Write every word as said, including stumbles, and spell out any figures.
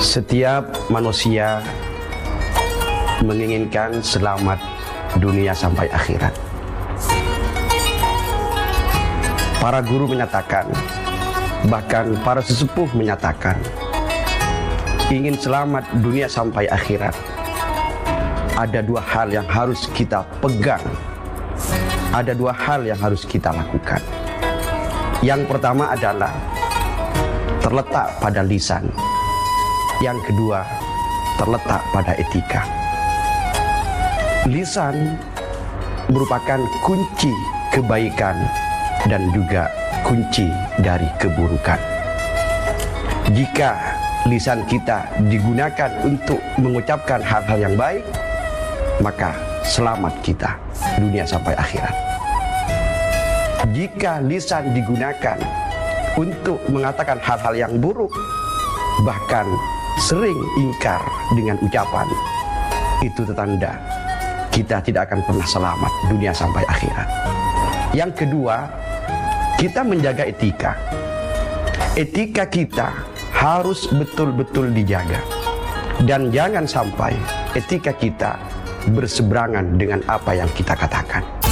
Setiap manusia menginginkan selamat dunia sampai akhirat. Para guru menyatakan, bahkan para sesepuh menyatakan, ingin selamat dunia sampai akhirat. Ada dua hal yang harus kita pegang. Ada dua hal yang harus kita lakukan. Yang pertama adalah terletak pada lisan. Yang kedua, terletak pada etika. Lisan merupakan kunci kebaikan dan juga kunci dari keburukan. Jika lisan kita digunakan untuk mengucapkan hal-hal yang baik, maka selamat kita dunia sampai akhirat. Jika lisan digunakan untuk mengatakan hal-hal yang buruk, bahkan sering ingkar dengan ucapan, itu tanda kita tidak akan pernah selamat dunia sampai akhirat. Yang kedua, kita menjaga etika. Etika kita harus betul-betul dijaga. Dan jangan sampai etika kita berseberangan dengan apa yang kita katakan.